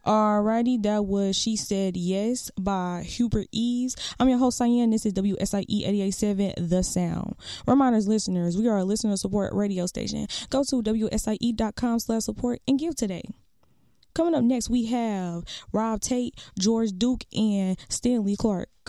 Alrighty, that was She Said Yes by Hubert Eves. I'm your host, Cyan. This is WSIE 88.7 The Sound. Reminders, listeners, we are a listener support radio station. Go to WSIE.com/support and give today. Coming up next, we have Rob Tate, George Duke, and Stanley Clark.